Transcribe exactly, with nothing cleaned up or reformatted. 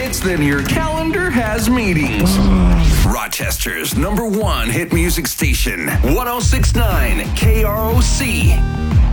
hits, then your calendar has meetings. Rochester's number one hit music station, one oh six point nine K R O C.